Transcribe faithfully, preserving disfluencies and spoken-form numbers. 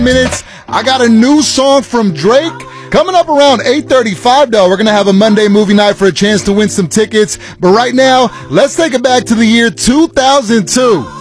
minutes. I got a new song from Drake. Coming up around eight thirty-five, though, we're going to have a Monday movie night for a chance to win some tickets. But right now, let's take it back to the year two thousand two.